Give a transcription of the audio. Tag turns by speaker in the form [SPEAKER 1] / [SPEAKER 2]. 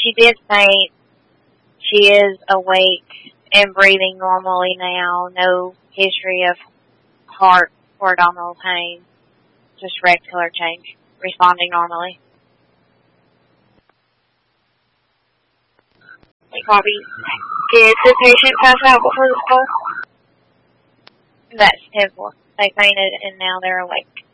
[SPEAKER 1] she did say she is awake and breathing normally now. No history of heart or abdominal pain. Just red color change. Responding normally. Copy. Did the patient pass out before the call? That's 10-4. They fainted and now they're awake.